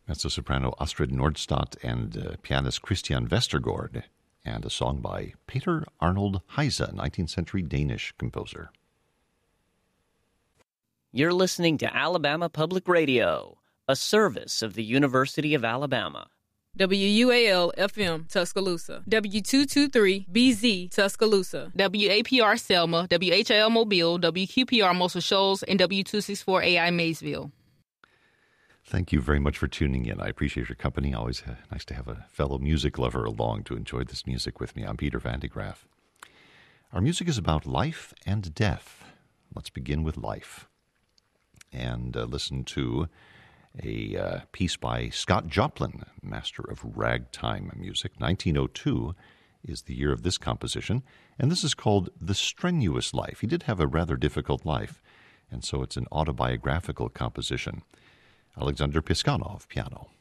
Mezzo-soprano Astrid Nordstadt and pianist Christian Vestergaard, and a song by Peter Arnold Heise, 19th century Danish composer. You're listening to Alabama Public Radio, a service of the University of Alabama. WUAL-FM, Tuscaloosa. W223-BZ, Tuscaloosa. WAPR Selma, WHL Mobile, WQPR Muscle Shoals, and W264AI Maysville. Thank you very much for tuning in. I appreciate your company. Always nice to have a fellow music lover along to enjoy this music with me. I'm Peter Van de Graaff. Our music is about life and death. Let's begin with life and listen to a piece by Scott Joplin, master of ragtime music. 1902 is the year of this composition, and this is called The Strenuous Life. He did have a rather difficult life, and so it's an autobiographical composition. Alexander Piskanov, piano.